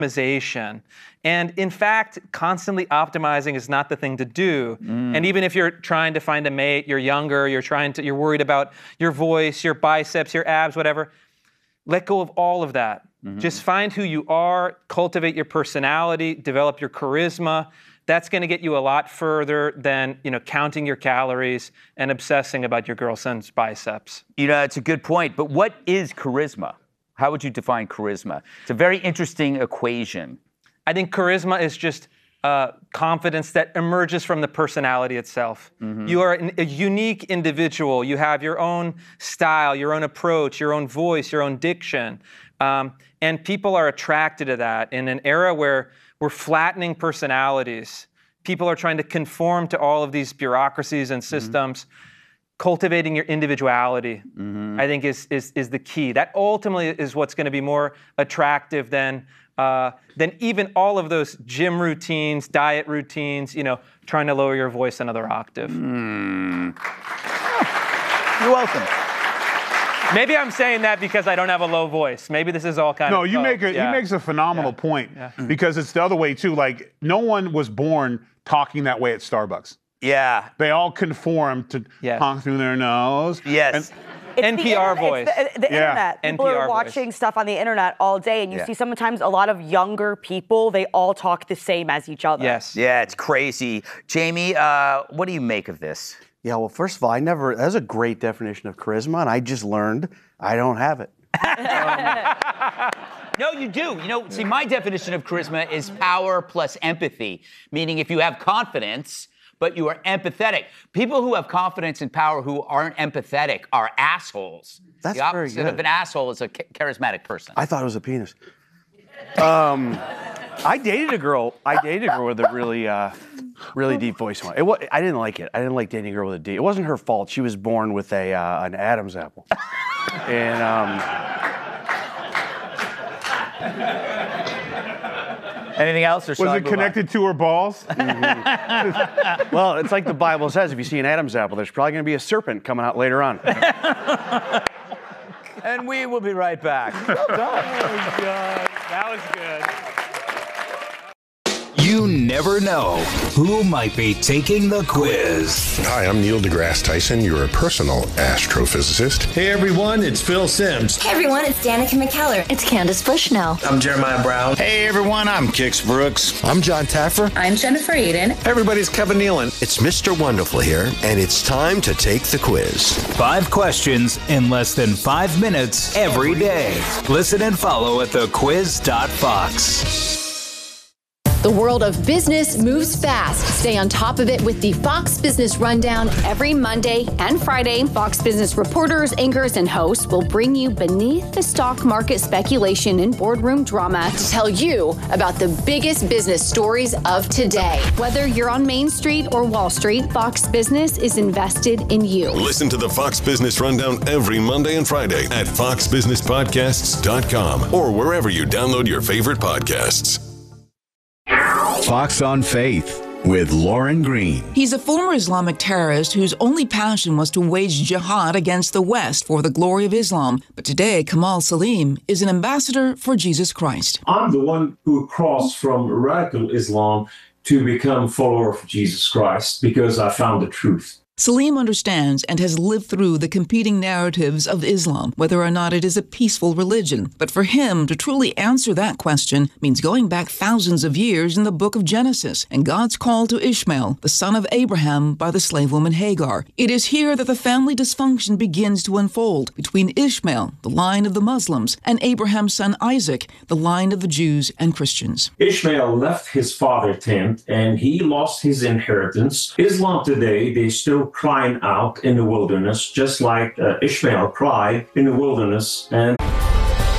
optimization. And in fact, constantly optimizing is not the thing to do. And even if you're trying to find a mate, you're younger, you're worried about your voice, your biceps, your abs, whatever, let go of all of that. Just find who you are, cultivate your personality, develop your charisma. That's going to get you a lot further than, counting your calories and obsessing about your girlfriend's biceps. It's a good point. But what is charisma? How would you define charisma? It's a very interesting equation. I think charisma is just confidence that emerges from the personality itself. You are a unique individual. You have your own style, your own approach, your own voice, your own diction. And people are attracted to that. In an era where we're flattening personalities, people are trying to conform to all of these bureaucracies and systems. Cultivating your individuality, I think, is the key. That ultimately is what's going to be more attractive than even all of those gym routines, diet routines, trying to lower your voice another octave. You're welcome. Maybe I'm saying that because I don't have a low voice. Maybe this is all kind of... No, he makes a phenomenal point because it's the other way, too. Like, no one was born talking that way at Starbucks. Yeah. They all conform to honk through their nose. Yes. NPR voice. It's the internet. People NPR are watching voice. stuff on the internet all day, and you see sometimes a lot of younger people, they all talk the same as each other. Yes. Yeah, it's crazy. Jamie, what do you make of this? Yeah, well, first of all, that's a great definition of charisma, and I just learned I don't have it. No, you do. See, my definition of charisma is power plus empathy, meaning if you have confidence, but you are empathetic. People who have confidence and power who aren't empathetic are assholes. That's the opposite very good. of an asshole is a charismatic person. I thought it was a penis. I dated a girl with a really deep voice. I didn't like it. I didn't like dating a girl with a deep. It wasn't her fault. She was born with an Adam's apple. And anything else? Or was it connected to her balls? Well, it's like the Bible says, if you see an Adam's apple, there's probably going to be a serpent coming out later on. And we will be right back. Well done. Oh, God. That was good. You never know who might be taking the quiz. Hi, I'm Neil deGrasse Tyson, your personal astrophysicist. Hey everyone, it's Phil Simms. Hey everyone, it's Danica McKellar. It's Candace Bushnell. I'm Jeremiah Brown. Hey everyone, I'm Kix Brooks. I'm John Taffer. I'm Jennifer Aiden. Everybody's Kevin Nealon. It's Mr. Wonderful here, and it's time to take the quiz. 5 questions in less than 5 minutes every day. Listen and follow at thequiz.fox. The world of business moves fast. Stay on top of it with the Fox Business Rundown every Monday and Friday. Fox Business reporters, anchors, and hosts will bring you beneath the stock market speculation and boardroom drama to tell you about the biggest business stories of today. Whether you're on Main Street or Wall Street, Fox Business is invested in you. Listen to the Fox Business Rundown every Monday and Friday at foxbusinesspodcasts.com or wherever you download your favorite podcasts. Fox on Faith with Lauren Green. He's a former Islamic terrorist whose only passion was to wage jihad against the West for the glory of Islam. But today, Kamal Salim is an ambassador for Jesus Christ. I'm the one who crossed from radical Islam to become a follower of Jesus Christ because I found the truth. Salim understands and has lived through the competing narratives of Islam, whether or not it is a peaceful religion. But for him to truly answer that question means going back thousands of years in the book of Genesis and God's call to Ishmael, the son of Abraham, by the slave woman Hagar. It is here that the family dysfunction begins to unfold between Ishmael, the line of the Muslims, and Abraham's son Isaac, the line of the Jews and Christians. Ishmael left his father's tent and he lost his inheritance. Islam today, they still crying out in the wilderness, just like Ishmael cried in the wilderness. And